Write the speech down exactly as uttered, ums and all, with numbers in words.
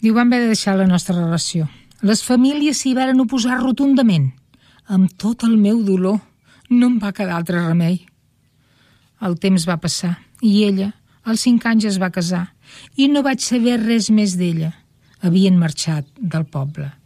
Diu, vam haver de deixar la nostra relació. Les famílies s'hi varen oposar rotundament. Amb tot el meu dolor, no em va quedar altre remei. El temps va passar i ella, als cinc anys, es va casar i no vaig saber res més d'ella. Havien marxat del poble.